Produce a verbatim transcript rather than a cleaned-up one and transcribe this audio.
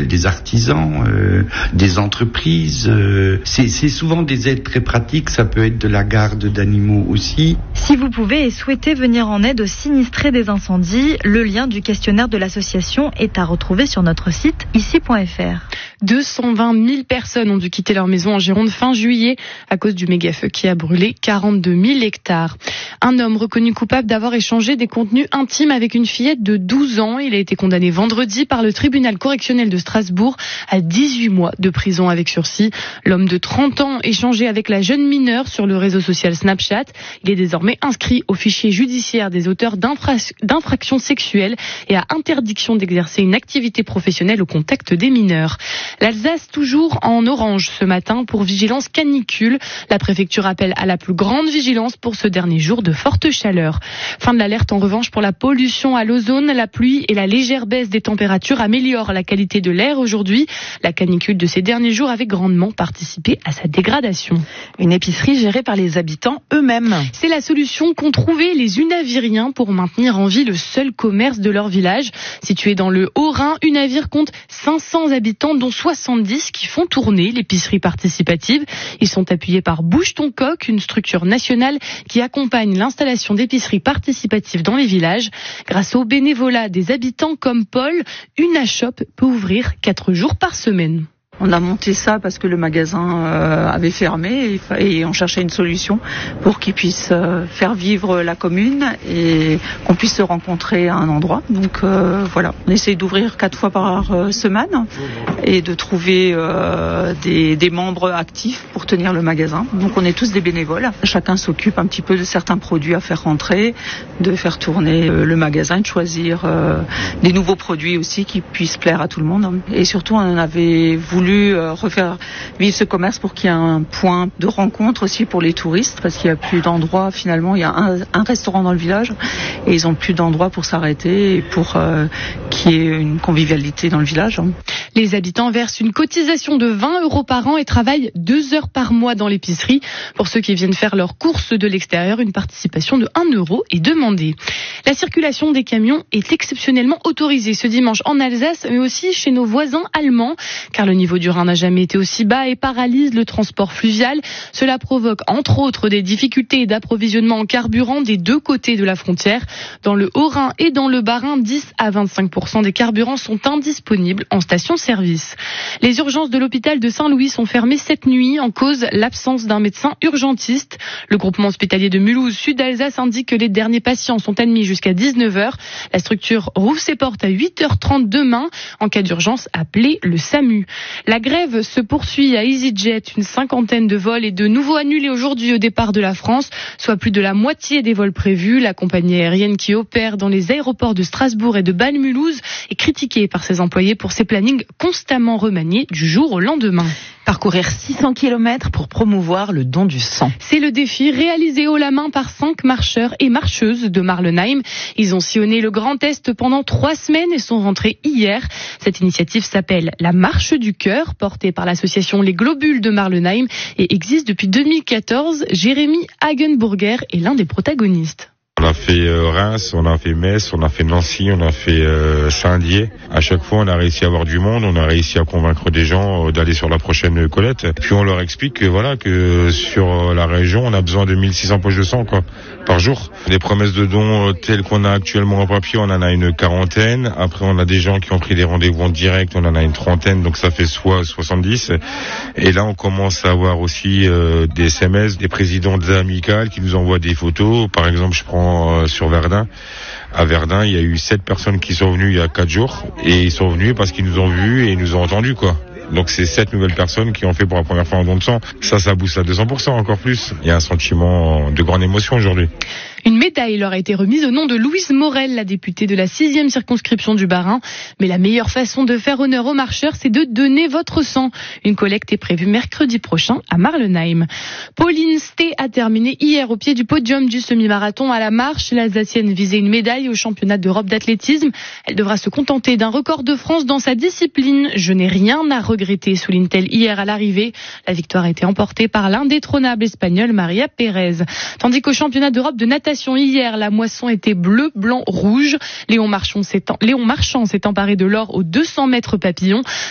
appelle des artisans, euh, des entreprises. Euh, c'est, c'est souvent des aides très pratiques, ça peut être de la garde d'animaux aussi. Si vous pouvez et souhaitez venir en aide aux sinistrés des incendies, le lien du questionnaire de l'association est à retrouver sur notre site ici point f r. deux cent vingt mille personnes ont dû quitter leur maison en Gironde fin juillet à cause du méga-feu qui a brûlé quarante-deux mille hectares. Un homme reconnu coupable d'avoir échangé des contenus intimes avec une fillette de douze ans. Il a été condamné vendredi par le tribunal correctionnel de Strasbourg à dix-huit mois de prison avec sursis. L'homme de trente ans échangé avec la jeune mineure sur le réseau social Snapchat. Il est désormais inscrit au fichier judiciaire des auteurs d'infra- d'infractions sexuelles et à interdiction d'exercer une activité professionnelle au contact des mineurs. L'Alsace toujours en orange ce matin pour vigilance canicule. La préfecture appelle à la plus grande vigilance pour ce dernier jour de forte chaleur. Fin de l'alerte en revanche pour la pollution à l'ozone. La pluie et la légère baisse des températures améliorent la qualité de l'air aujourd'hui. La canicule de ces derniers jours avait grandement participé à sa dégradation. Une épicerie gérée par les habitants eux-mêmes. C'est la solution qu'ont trouvé les Unaviriens pour maintenir en vie le seul commerce de leur village. Situé dans le Haut-Rhin, Unavir compte cinq cents habitants dont soixante-dix qui font tourner l'épicerie participative. Ils sont appuyés par Bouge ton coq, une structure nationale qui accompagne l'installation d'épiceries participatives dans les villages. Grâce au bénévolat des habitants comme Paul, Unashop peut ouvrir quatre jours par semaine. On a monté ça parce que le magasin euh, avait fermé et, et on cherchait une solution pour qu'il puisse euh, faire vivre la commune et qu'on puisse se rencontrer à un endroit. Donc euh, voilà, on essaye d'ouvrir quatre fois par euh, semaine et de trouver euh, des, des membres actifs pour tenir le magasin. Donc on est tous des bénévoles. Chacun s'occupe un petit peu de certains produits à faire rentrer, de faire tourner euh, le magasin, de choisir euh, des nouveaux produits aussi qui puissent plaire à tout le monde. Et surtout, on avait voulu refaire vivre ce commerce pour qu'il y ait un point de rencontre aussi pour les touristes, parce qu'il n'y a plus d'endroits, finalement, il y a un, un restaurant dans le village et ils n'ont plus d'endroits pour s'arrêter et pour euh, qu'il y ait une convivialité dans le village. Les habitants versent une cotisation de vingt euros par an et travaillent deux heures par mois dans l'épicerie. Pour ceux qui viennent faire leurs courses de l'extérieur, une participation de un euro est demandée. La circulation des camions est exceptionnellement autorisée ce dimanche en Alsace, mais aussi chez nos voisins allemands, car le niveau du Rhin n'a jamais été aussi bas et paralyse le transport fluvial. Cela provoque entre autres des difficultés d'approvisionnement en carburant des deux côtés de la frontière. Dans le Haut-Rhin et dans le Bas-Rhin, dix à vingt-cinq pour cent des carburants sont indisponibles en station-service. Les urgences de l'hôpital de Saint-Louis sont fermées cette nuit en cause l'absence d'un médecin urgentiste. Le groupement hospitalier de Mulhouse Sud-Alsace indique que les derniers patients sont admis jusqu'à dix-neuf heures. La structure rouvre ses portes à huit heures trente demain. En cas d'urgence, appelez le SAMU. La grève se poursuit à EasyJet. Une cinquantaine de vols est de nouveau annulée aujourd'hui au départ de la France, soit plus de la moitié des vols prévus. La compagnie aérienne qui opère dans les aéroports de Strasbourg et de Bâle-Mulhouse est critiquée par ses employés pour ses plannings constamment remaniés du jour au lendemain. Parcourir six cents kilomètres pour promouvoir le don du sang. C'est le défi réalisé haut la main par cinq marcheurs et marcheuses de Marlenheim. Ils ont sillonné le Grand Est pendant trois semaines et sont rentrés hier. Cette initiative s'appelle la Marche du Cœur, portée par l'association Les Globules de Marlenheim et existe depuis deux mille quatorze. Jérémy Hagenburger est l'un des protagonistes. On a fait euh, Reims, on a fait Metz, on a fait Nancy, on a fait euh, Saint-Dié. À chaque fois, on a réussi à avoir du monde, on a réussi à convaincre des gens euh, d'aller sur la prochaine collecte. Puis on leur explique que voilà que sur euh, la région, on a besoin de mille six cents poches de sang quoi par jour. Les promesses de dons euh, telles qu'on a actuellement en papier, on en a une quarantaine. Après, on a des gens qui ont pris des rendez-vous en direct, on en a une trentaine, donc ça fait soit soixante-dix. Et là, on commence à avoir aussi euh, des S M S, des présidents des amicales qui nous envoient des photos. Par exemple, je prends sur Verdun. À Verdun, il y a eu sept personnes qui sont venues il y a quatre jours et ils sont venus parce qu'ils nous ont vus et ils nous ont entendus quoi. Donc c'est sept nouvelles personnes qui ont fait pour la première fois un don de sang. Ça, ça booste à deux cents pour cent encore plus. Il y a un sentiment de grande émotion aujourd'hui. Une médaille leur a été remise au nom de Louise Morel, la députée de la sixième circonscription du Bas-Rhin. Mais la meilleure façon de faire honneur aux marcheurs, c'est de donner votre sang. Une collecte est prévue mercredi prochain à Marlenheim. Pauline Sté a terminé hier au pied du podium du semi-marathon à la marche. L'Alsacienne visait une médaille au championnat d'Europe d'athlétisme. Elle devra se contenter d'un record de France dans sa discipline. Je n'ai rien à regretter, souligne-t-elle hier à l'arrivée. La victoire a été emportée par l'indétrônable espagnole Maria Pérez. Tandis qu'au championnat d'Europe de natation hier, la moisson était bleu, blanc, rouge. Léon Marchand s'est, Léon Marchand s'est emparé de l'or aux deux cents mètres papillon.